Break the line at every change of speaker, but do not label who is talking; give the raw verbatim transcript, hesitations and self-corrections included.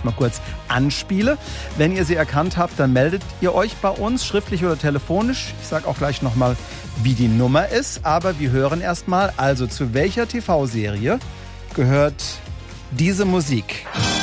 mal kurz anspiele. Wenn ihr sie erkannt habt, dann meldet ihr euch bei uns, schriftlich oder telefonisch. Ich sage auch gleich nochmal, wie die Nummer ist. Aber wir hören erstmal, also zu welcher T V-Serie gehört diese Musik?